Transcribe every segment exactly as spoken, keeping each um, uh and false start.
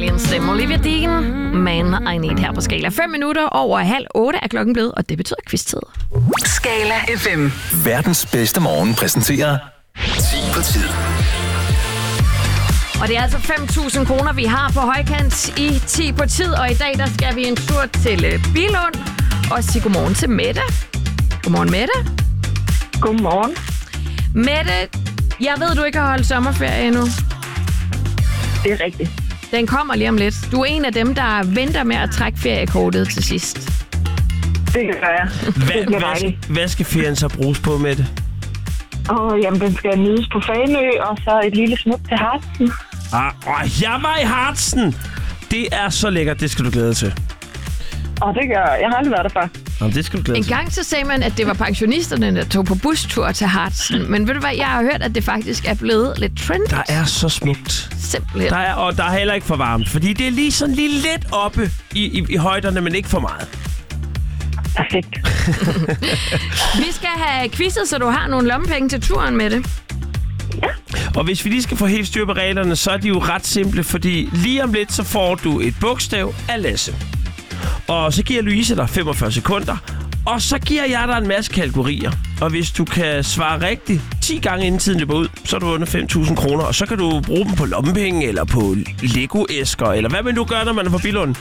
dejlig en stemme. Olivia Dean, Man I Need her på Skala. Fem minutter over halv otte er klokken blevet, og det betyder quiz-tid. Skala F M. Verdens bedste morgen præsenterer ti på tid. Og det er altså fem tusind kroner, vi har på højkant i ti på tid. Og i dag, der skal vi en tur til Billund og sige godmorgen til Mette. Godmorgen, Mette. Godmorgen. Mette, jeg ved, du ikke har holdt sommerferie endnu. Det er rigtigt. Den kommer lige om lidt. Du er en af dem, der venter med at trække feriekortet til sidst. Det gør jeg. Hvad, hvad, hvad skal ferien så bruges på, Mette? Åh, oh, jamen, den skal nydes på Fanø, og så et lille smut til Hartsen. Ah, oh, jeg var i Hartsen! Det er så lækkert, det skal du glæde dig til. Åh, oh, det gør jeg. Jeg har aldrig været der før. Jamen, det skal du glæde En dig til. gang så sagde man, at det var pensionisterne, der tog på bustur til Hartsen. Men ved du hvad, jeg har hørt, at det faktisk er blevet lidt trendy. Der er så smukt. Simpelthen. Der er, og der er heller ikke for varmt, fordi det er lige sådan lige lidt oppe i, i, i højderne, men ikke for meget. Perfekt. Vi skal have quizet, så du har nogle lommepenge til turen med det. Og hvis vi lige skal få helt styr på reglerne, så er de jo ret simple, fordi lige om lidt, så får du et bogstav af Lasse. Og så giver Louise dig femogfyrre sekunder, og så giver jeg dig en masse kategorier. Og hvis du kan svare rigtigt ti gange inden tiden løber ud, så er du vundet fem tusind kroner, og så kan du bruge dem på lommepenge, eller på Lego-æsker, eller hvad man nu gør, når man er på Billund.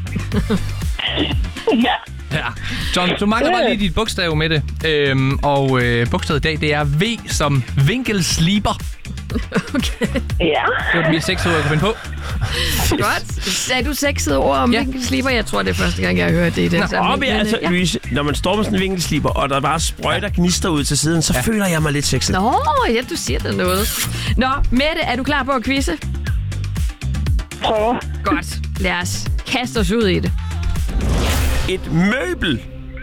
Ja. Ja. John, du mangler bare lige dit bogstav med det. Øhm, og øh, bogstavet i dag, det er V som vinkelsliber. Okay. Ja. Det var det mest sexede ord, jeg kunne finde på. Godt. Sagde du sexede ord om Ja. ja. vinkelsliber? Jeg tror, det er første gang, jeg har hørt det i den Nå, sammenhæng. men altså, ja. Louise, når man står med sådan en vinkelsliber, og der bare sprøjter gnister ud til siden, så ja. føler jeg mig lidt sexet. Nå, ja, du siger da noget. Nå, Mette, er du klar på at quizze? Prøv. Godt. Lad os kaste os ud i det. Et møbel.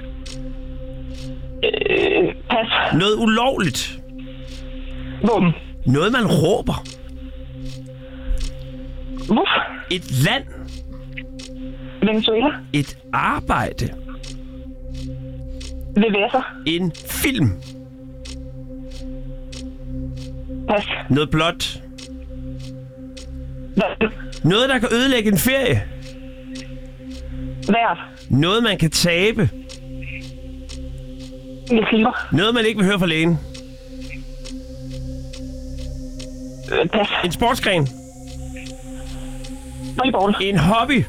Øh, pas. Noget ulovligt. Våben. Noget, man råber. Vuff. Et land. Venezuela. Et arbejde. V V S'er. En film. Pas. Noget blåt. Hvad? Noget, der kan ødelægge en ferie. Hvert. Noget, man kan tabe. Muslimer. Noget, man ikke vil høre fra lægen. Øh, pas. En sportsgren. Volleyball. En hobby.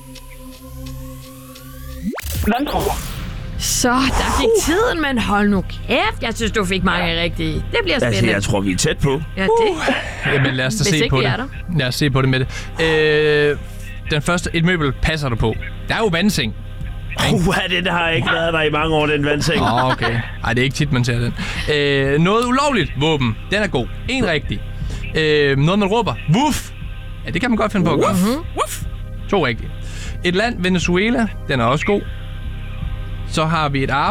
Vandtro. Så, der gik tiden, men hold nu kæft. Jeg synes, du fik mange rigtige. Det bliver Altså, spændende. jeg tror, vi er tæt på. Ja, det. Jamen, lad os da Hvis se ikke på vi det. er der. Lad os se på det med det. Øh, den første, et møbel passer du på. Der er jo vandseng. Uh, den har ikke været der i mange år, den vandseng. Åh, oh, okay. Ej, det er ikke tit, man ser den. Øh, noget ulovligt våben. Den er god. En rigtig. Øh, noget, man råber. Wuff. Ja, det kan man godt finde på at gøre. Wuff. To rigtige. Et land, Venezuela. Den er også god. Så har vi et arbejde.